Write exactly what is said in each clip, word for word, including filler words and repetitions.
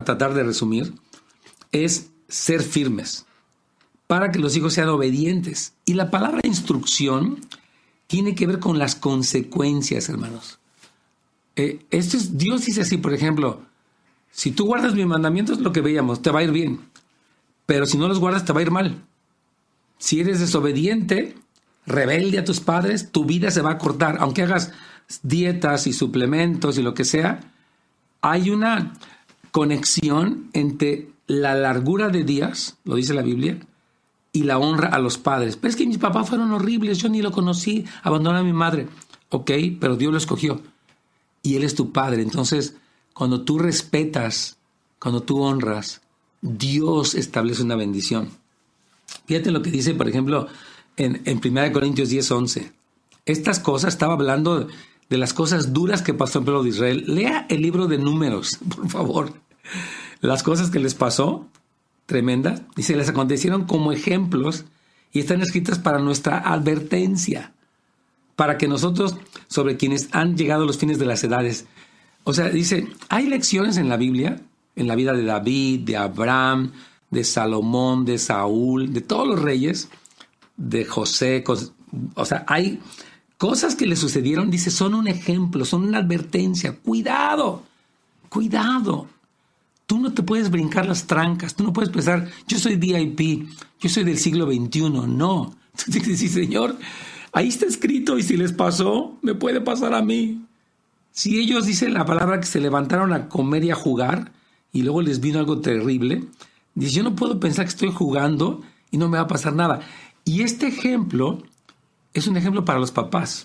tratar de resumir, es ser firmes para que los hijos sean obedientes. Y la palabra instrucción tiene que ver con las consecuencias, hermanos. Eh, esto es, Dios dice así, por ejemplo, si tú guardas mis mandamientos, lo que veíamos, te va a ir bien. Pero si no los guardas, te va a ir mal. Si eres desobediente, rebelde a tus padres, tu vida se va a cortar. Aunque hagas dietas y suplementos y lo que sea, hay una conexión entre la largura de días, lo dice la Biblia, y la honra a los padres. Pero es que mis papás fueron horribles, yo ni lo conocí, abandoné a mi madre. Ok, pero Dios lo escogió. Y Él es tu padre. Entonces, cuando tú respetas, cuando tú honras, Dios establece una bendición. Fíjate lo que dice, por ejemplo, en, en primera Corintios diez, once. Estas cosas, estaba hablando de las cosas duras que pasó el pueblo de Israel. Lea el libro de Números, por favor. Las cosas que les pasó, tremendas, y se les acontecieron como ejemplos y están escritas para nuestra advertencia, para que nosotros, sobre quienes han llegado los fines de las edades. O sea, dice, hay lecciones en la Biblia, en la vida de David, de Abraham, de Salomón, de Saúl, de todos los reyes, de José. O sea, hay cosas que le sucedieron, dice, son un ejemplo, son una advertencia. Cuidado, cuidado. Tú no te puedes brincar las trancas, tú no puedes pensar, yo soy V I P, yo soy del siglo veintiuno. No, tú tienes que decir, Señor, ahí está escrito y si les pasó, me puede pasar a mí. Si ellos, dice la palabra, que se levantaron a comer y a jugar y luego les vino algo terrible, dice, yo no puedo pensar que estoy jugando y no me va a pasar nada. Y este ejemplo es un ejemplo para los papás.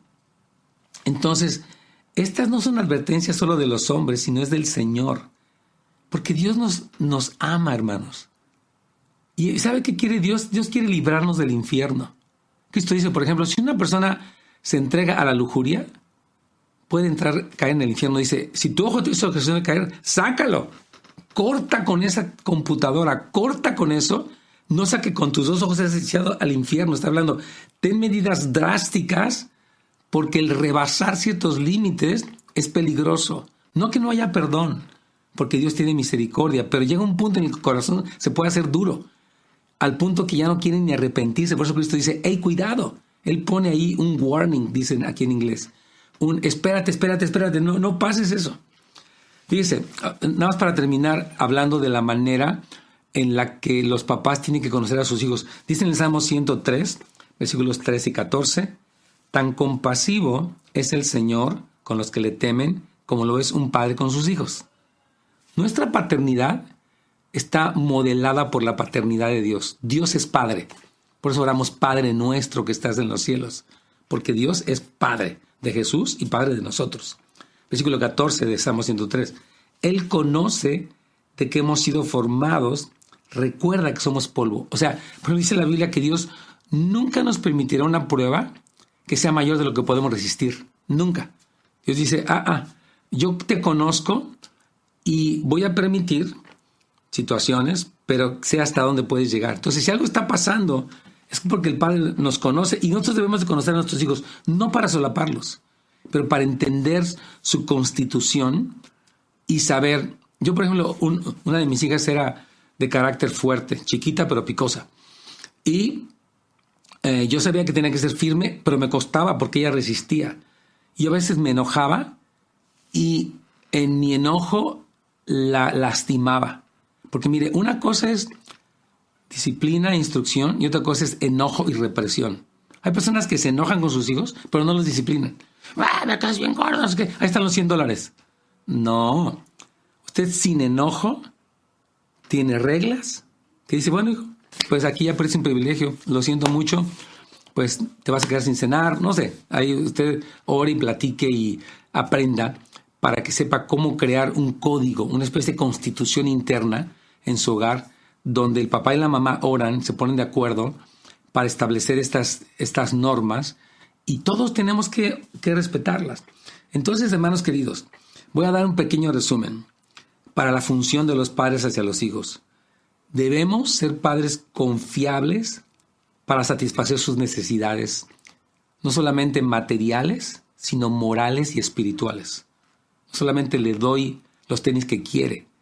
Entonces, estas no son advertencias solo de los hombres, sino es del Señor. Porque Dios nos, nos ama, hermanos. ¿Y sabe qué quiere Dios? Dios quiere librarnos del infierno. Cristo dice, por ejemplo, si una persona se entrega a la lujuria, puede entrar, caer en el infierno. Dice, si tu ojo te hizo ocasión de caer, sácalo. Corta con esa computadora, corta con eso. No sea que con tus dos ojos seas echado al infierno. Está hablando, ten medidas drásticas porque el rebasar ciertos límites es peligroso. No que no haya perdón, porque Dios tiene misericordia, pero llega un punto en el que el corazón se puede hacer duro, al punto que ya no quieren ni arrepentirse. Por eso Cristo dice, hey, cuidado. Él pone ahí un warning, dicen aquí en inglés. Un espérate, espérate, espérate, no, no pases eso. Fíjese, nada más para terminar hablando de la manera en la que los papás tienen que conocer a sus hijos. Dice en el Salmo ciento tres, versículos trece y catorce, tan compasivo es el Señor con los que le temen como lo es un padre con sus hijos. Nuestra paternidad está modelada por la paternidad de Dios. Dios es Padre. Por eso oramos, Padre nuestro que estás en los cielos. Porque Dios es Padre de Jesús y Padre de nosotros. Versículo catorce de Salmo ciento tres. Él conoce de que hemos sido formados, recuerda que somos polvo. O sea, por ejemplo, dice la Biblia que Dios nunca nos permitirá una prueba que sea mayor de lo que podemos resistir. Nunca. Dios dice, ah, ah, yo te conozco y voy a permitir situaciones, pero sé hasta dónde puedes llegar. Entonces, si algo está pasando, es porque el Padre nos conoce y nosotros debemos de conocer a nuestros hijos, no para solaparlos, pero para entender su constitución y saber. Yo, por ejemplo, un, una de mis hijas era de carácter fuerte, chiquita pero picosa. Y eh, yo sabía que tenía que ser firme, pero me costaba porque ella resistía. Y a veces me enojaba y en mi enojo la lastimaba. Porque mire, una cosa es disciplina e instrucción y otra cosa es enojo y represión. Hay personas que se enojan con sus hijos, pero no los disciplinan. ¡Ah, me caes bien gordo! Es que ahí están los cien dólares. No. Usted sin enojo tiene reglas que dice, bueno, hijo, pues aquí ya parece un privilegio. Lo siento mucho. Pues te vas a quedar sin cenar. No sé. Ahí usted ore y platique y aprenda para que sepa cómo crear un código, una especie de constitución interna en su hogar, donde el papá y la mamá oran, se ponen de acuerdo para establecer estas, estas normas y todos tenemos que, que respetarlas. Entonces, hermanos queridos, voy a dar un pequeño resumen para la función de los padres hacia los hijos. Debemos ser padres confiables para satisfacer sus necesidades, no solamente materiales, sino morales y espirituales. No solamente le doy los tenis que quiere,